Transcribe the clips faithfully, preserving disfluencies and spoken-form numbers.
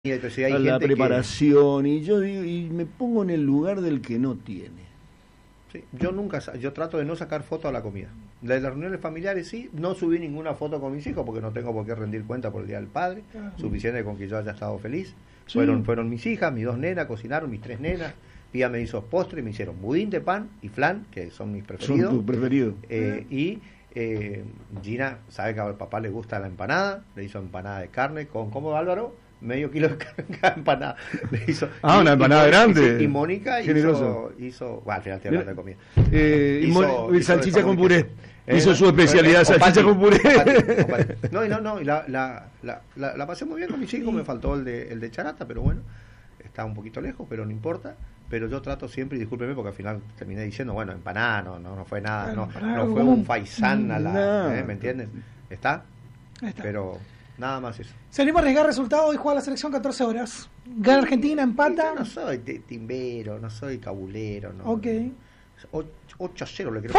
Entonces hay a la gente preparación, que... y yo digo, y me pongo en el lugar del que no tiene. Sí, yo nunca, yo trato de no sacar fotos a la comida. De las reuniones familiares sí, no subí ninguna foto con mis hijos porque no tengo por qué rendir cuenta por el Día del Padre, uh-huh. Suficiente con que yo haya estado feliz. Sí. Fueron fueron mis hijas, mis dos nenas, cocinaron, mis tres nenas. Pía me hizo postre, me hicieron budín de pan y flan, que son mis preferidos. Son tus preferidos. Eh, uh-huh. Y eh, Gina sabe que al papá le gusta la empanada, le hizo empanada de carne con, ¿cómo, Álvaro? Medio kilo de cada empanada le hizo. Ah, y, una empanada y, grande. Y, y Mónica hizo, hizo bueno, al final estoy hablando de comida. Eh, hizo, hizo salchicha con puré. Eh, hizo su especialidad, eh, salchicha con puré. Opati, opati. No, no, no, y la, la, la, la, la pasé muy bien con mis hijos, me faltó el de, el de charata, pero bueno, está un poquito lejos, pero no importa. Pero yo trato siempre, y discúlpeme porque al final terminé diciendo, bueno, empanada, no, no, no fue nada, no, no fue un faisán a la, no. ¿eh? ¿Me entiendes? ¿Está? Está. Pero nada más eso. Salimos a arriesgar resultados y juega la selección catorce horas. Gana Argentina, empata. Yo no soy timbero, no soy cabulero, no. Ok. ocho a cero le creo.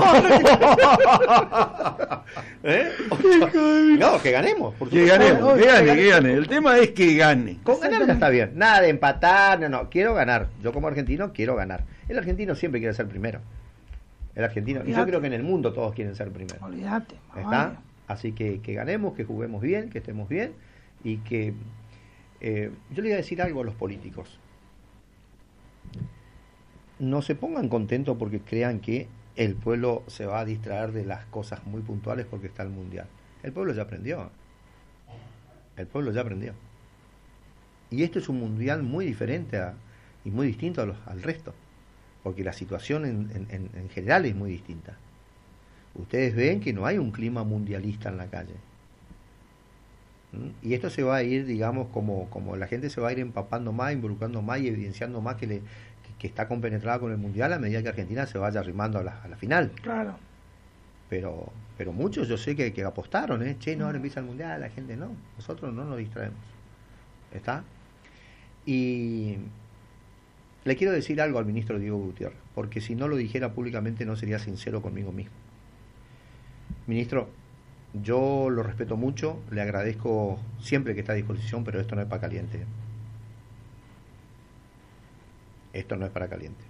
¿Eh? No, que ganemos. Por que ganemos, que gane, que gane. El tema es que gane. Con ganar ya está bien. Nada de empatar, no, no. Quiero ganar. Yo como argentino quiero ganar. El argentino siempre quiere ser primero. El argentino. Olvidate. Y yo creo que en el mundo todos quieren ser primero. Olvídate. ¿Está? Así que, que ganemos, que juguemos bien, que estemos bien y que... Eh, yo le voy a decir algo a los políticos. No se pongan contentos porque crean que el pueblo se va a distraer de las cosas muy puntuales porque está el mundial. El pueblo ya aprendió. El pueblo ya aprendió. Y esto es un mundial muy diferente a, y muy distinto a los, al resto. Porque la situación en, en, en general es muy distinta. Ustedes ven que no hay un clima mundialista en la calle. ¿Mm? Y esto se va a ir, digamos, como, como la gente se va a ir empapando más, involucrando más y evidenciando más que, le, que, que está compenetrada con el mundial a medida que Argentina se vaya arrimando a la, a la final. Claro. Pero pero muchos yo sé que, que apostaron, ¿eh? Che, no, ahora empieza el mundial, la gente no. Nosotros no nos distraemos. ¿Está? Y le quiero decir algo al ministro Diego Gutiérrez, porque si no lo dijera públicamente no sería sincero conmigo mismo. Ministro, yo lo respeto mucho, le agradezco siempre que está a disposición, pero esto no es para caliente. Esto no es para caliente.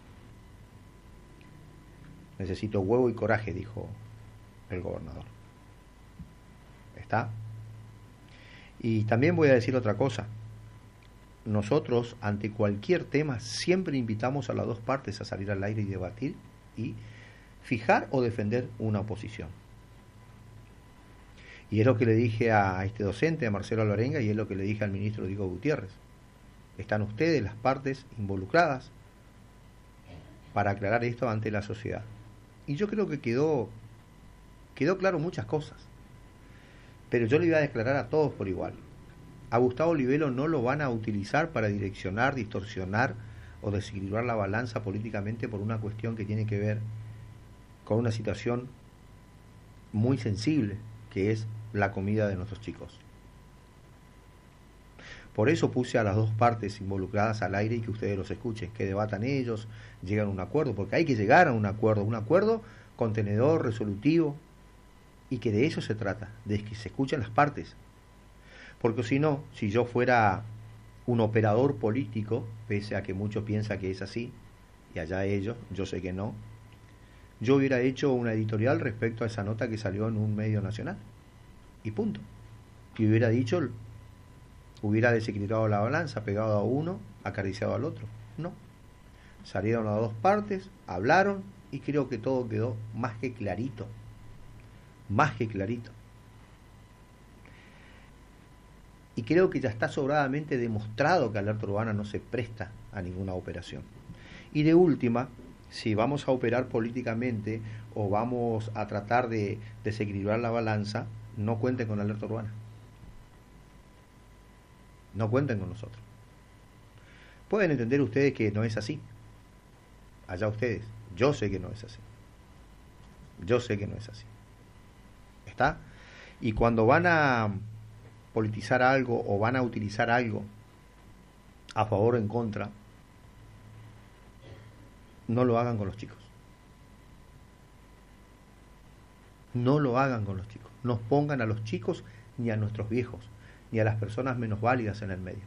Necesito huevo y coraje, dijo el gobernador. ¿Está? Y también voy a decir otra cosa. Nosotros, ante cualquier tema, siempre invitamos a las dos partes a salir al aire y debatir y fijar o defender una oposición. Y es lo que le dije a este docente, a Marcelo Lorenga, y es lo que le dije al ministro Diego Gutiérrez. Están ustedes, las partes involucradas, para aclarar esto ante la sociedad. Y yo creo que quedó, quedó claro muchas cosas. Pero yo le iba a declarar a todos por igual. A Gustavo Olivelo no lo van a utilizar para direccionar, distorsionar o desequilibrar la balanza políticamente por una cuestión que tiene que ver con una situación muy sensible, que es la comida de nuestros chicos. Por eso puse a las dos partes involucradas al aire y que ustedes los escuchen, que debatan ellos, lleguen a un acuerdo, porque hay que llegar a un acuerdo, un acuerdo contenedor, resolutivo, y que de eso se trata, de que se escuchen las partes. Porque si no, si yo fuera un operador político, pese a que muchos piensan que es así, y allá ellos, yo sé que no, yo hubiera hecho una editorial respecto a esa nota que salió en un medio nacional. Y punto. Y hubiera dicho, hubiera desequilibrado la balanza, pegado a uno, acariciado al otro. No. Salieron las dos partes, hablaron y creo que todo quedó más que clarito. Más que clarito. Y creo que ya está sobradamente demostrado que Alerta Urbana no se presta a ninguna operación. Y de última, si vamos a operar políticamente o vamos a tratar de desequilibrar la balanza, no cuenten con Alerta Urbana. No cuenten con nosotros. Pueden entender ustedes que no es así. Allá ustedes. Yo sé que no es así. Yo sé que no es así. ¿Está? Y cuando van a politizar algo o van a utilizar algo a favor o en contra, no lo hagan con los chicos. No lo hagan con los chicos. No pongan a los chicos ni a nuestros viejos ni a las personas menos válidas en el medio.